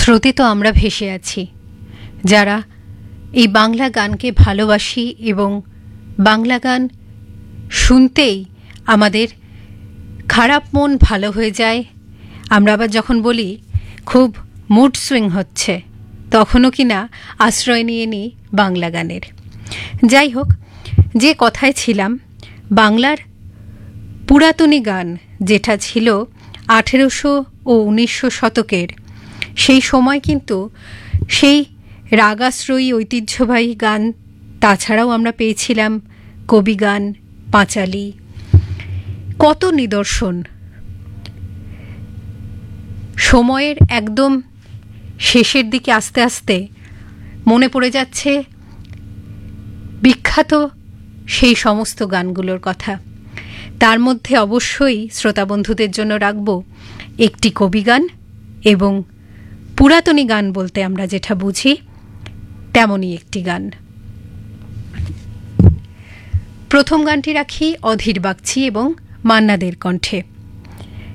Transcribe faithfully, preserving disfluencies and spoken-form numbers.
স্রোতে তো আমরা ভেসে আছি, যারা এই বাংলা গানকে ভালোবাসি এবং বাংলা গান শুনতেই আমাদের খারাপ মন ভালো হয়ে যায়। আমরা আবার যখন বলি খুব মুড সুইং হচ্ছে, তখনও কিনা আশ্রয় নিয়ে নিই বাংলা গানের। যাই হোক, যে কথায় ছিলাম, বাংলার পুরাতনী গান যেটা ছিল আঠেরোশো ও উনিশশো শতকের, সেই সময় কিন্তু সেই রাগাশ্রয়ী ঐতিহ্যবাহী গান, তাছাড়াও আমরা পেয়েছিলাম কবি গান, পাঁচালী, কত নিদর্শন। সময়ের একদম শেষের দিকে আস্তে আস্তে মনে পড়ে যাচ্ছে বিখ্যাত সেই সমস্ত গানগুলোর কথা। তার মধ্যে অবশ্যই শ্রোতা বন্ধুদের জন্য রাখব একটি কবি গান এবং পুরাতনী গান বলতে আমরা যেটা বুঝি তেমনই একটি গান। প্রথম গানটি রাখি অধীর বাগচি এবং মান্না দের কণ্ঠে।